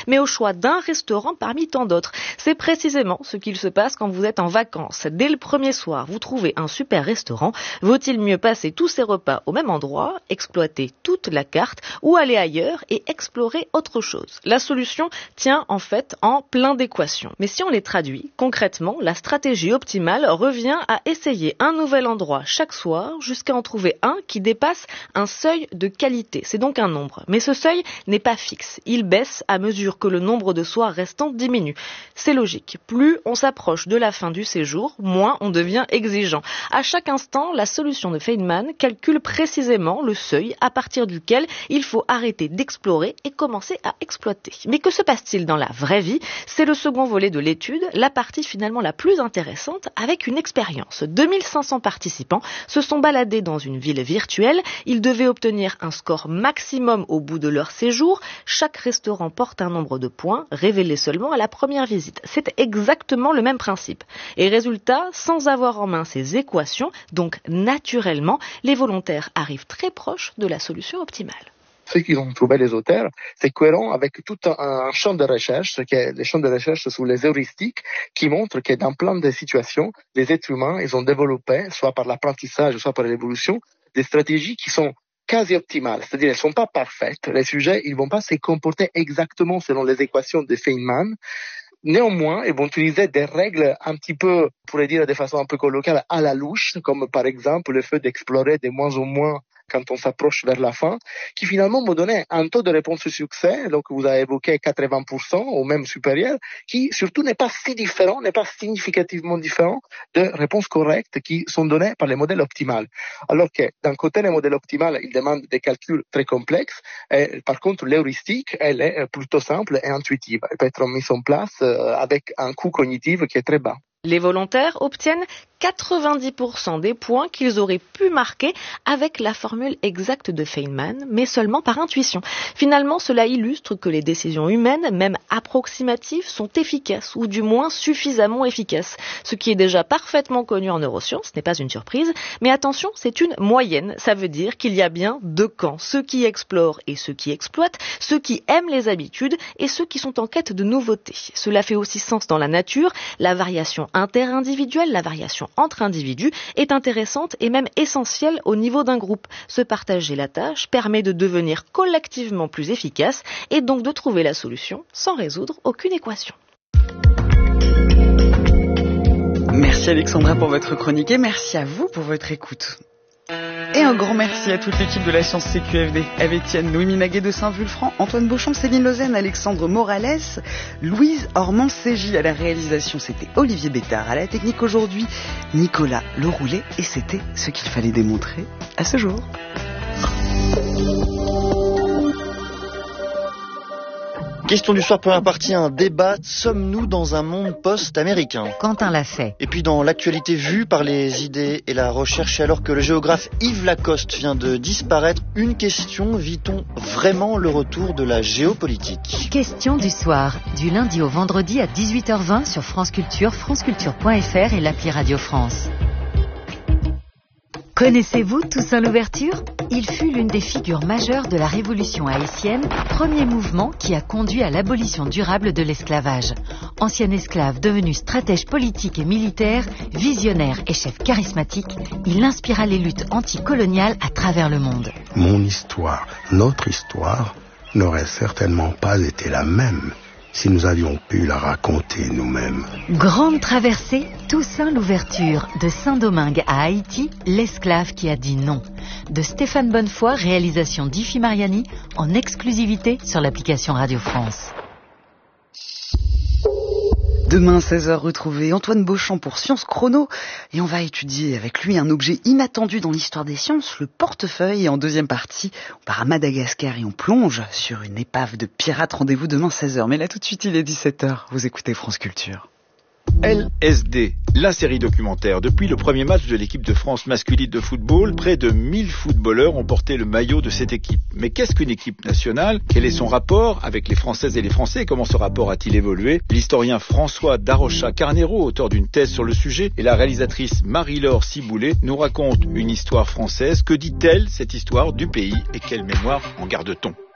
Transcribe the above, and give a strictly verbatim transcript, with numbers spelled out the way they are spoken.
mais au choix d'un restaurant parmi tant d'autres. C'est précisément ce qu'il se passe quand vous êtes en vacances. Dès le premier soir, vous trouvez un super restaurant. Vaut-il mieux passer tous ces repas au même endroit, exploiter toute la carte, ou aller ailleurs et explorer autre chose? La solution tient en fait en plein d'équations. Mais si on les traduit, concrètement, la stratégie optimale revient à essayer un nouvel endroit chaque soir jusqu'à en trouver un qui dépasse un seuil de qualité. C'est donc un nombre. Mais ce seuil n'est pas fixe. Il baisse à mesure que le nombre de soirs restants diminue. C'est logique. Plus on s'approche de la fin du séjour, moins on devient exigeant. À chaque instant, la solution de Feynman calcule précisément le seuil à partir duquel il faut arrêter d'explorer et commencer à exploiter. Mais que se passe-t-il dans la vraie vie? C'est le second volet de l'étude, la partie finalement la plus intéressante, avec une expérience. deux mille cinq cents participants se sont baladés dans une ville virtuelle. Ils devaient obtenir un score maximum au bout de leur séjour. Chaque restaurant porte un nombre de points, révélé seulement à la première visite. C'est exactement le même principe. Et résultat, sans avoir en main ces équations, donc naturellement, les volontaires arrivent très proches de la solution optimale. Ce qu'ils ont trouvé, les auteurs, c'est cohérent avec tout un, un champ de recherche, ce qui est les champs de recherche sur les heuristiques, qui montrent que dans plein de situations, les êtres humains, ils ont développé, soit par l'apprentissage, soit par l'évolution, des stratégies qui sont quasi optimales, c'est-à-dire elles ne sont pas parfaites. Les sujets, ils ne vont pas se comporter exactement selon les équations de Feynman. Néanmoins, ils vont utiliser des règles un petit peu, on pourrait dire de façon un peu colloquiale, à la louche, comme par exemple le fait d'explorer de moins en moins quand on s'approche vers la fin, qui finalement me donnait un taux de réponse au succès, donc vous avez évoqué quatre-vingts pour cent ou même supérieur, qui surtout n'est pas si différent, n'est pas significativement différent de réponses correctes qui sont données par les modèles optimaux. Alors que d'un côté, les modèles optimaux, ils demandent des calculs très complexes, et par contre, l'heuristique, elle est plutôt simple et intuitive. Elle peut être mise en place avec un coût cognitif qui est très bas. Les volontaires obtiennent quatre-vingt-dix pour cent des points qu'ils auraient pu marquer avec la formule exacte de Feynman, mais seulement par intuition. Finalement, cela illustre que les décisions humaines, même approximatives, sont efficaces, ou du moins suffisamment efficaces. Ce qui est déjà parfaitement connu en neurosciences, ce n'est pas une surprise, mais attention, c'est une moyenne. Ça veut dire qu'il y a bien deux camps, ceux qui explorent et ceux qui exploitent, ceux qui aiment les habitudes et ceux qui sont en quête de nouveautés. Cela fait aussi sens dans la nature, la variation interindividuelle, la variation entre individus est intéressante et même essentielle au niveau d'un groupe. Se partager la tâche permet de devenir collectivement plus efficace et donc de trouver la solution sans résoudre aucune équation. Merci Alexandra pour votre chronique et merci à vous pour votre écoute. Et un grand merci à toute l'équipe de la Science C Q F D, Eve Etienne, Noémie Naguet de Saint-Vulfranc, Antoine Beauchamp, Céline Lausanne, Alexandre Morales, Louise Ormand-Ségy à la réalisation, c'était Olivier Bétard, à la technique aujourd'hui, Nicolas Leroulet, et c'était ce qu'il fallait démontrer à ce jour. Question du soir, première partie, un débat. Sommes-nous dans un monde post-américain? Quentin l'a fait. Et puis dans l'actualité vue par les idées et la recherche, alors que le géographe Yves Lacoste vient de disparaître, une question, vit-on vraiment le retour de la géopolitique? Question du soir, du lundi au vendredi à dix-huit heures vingt sur France Culture, franceculture point f r et l'appli Radio France. Connaissez-vous Toussaint Louverture? Il fut l'une des figures majeures de la révolution haïtienne, premier mouvement qui a conduit à l'abolition durable de l'esclavage. Ancien esclave devenu stratège politique et militaire, visionnaire et chef charismatique, il inspira les luttes anticoloniales à travers le monde. Mon histoire, notre histoire, n'aurait certainement pas été la même si nous avions pu la raconter nous-mêmes. Grande traversée, Toussaint Louverture, de Saint-Domingue à Haïti, l'esclave qui a dit non. De Stéphane Bonnefoy, réalisation d'Ifi Mariani, en exclusivité sur l'application Radio France. Demain, seize heures, retrouvez Antoine Beauchamp pour Sciences Chrono. Et on va étudier avec lui un objet inattendu dans l'histoire des sciences, le portefeuille. Et en deuxième partie, on part à Madagascar et on plonge sur une épave de pirates. Rendez-vous demain, seize heures. Mais là, tout de suite, il est dix-sept heures. Vous écoutez France Culture. L S D, la série documentaire. Depuis le premier match de l'équipe de France masculine de football, près de mille footballeurs ont porté le maillot de cette équipe. Mais qu'est-ce qu'une équipe nationale? Quel est son rapport avec les Françaises et les Français? Comment ce rapport a-t-il évolué? L'historien François Darocha Carnero, auteur d'une thèse sur le sujet, et la réalisatrice Marie-Laure Ciboulet nous racontent une histoire française. Que dit-elle, cette histoire du pays, et quelle mémoire en garde-t-on?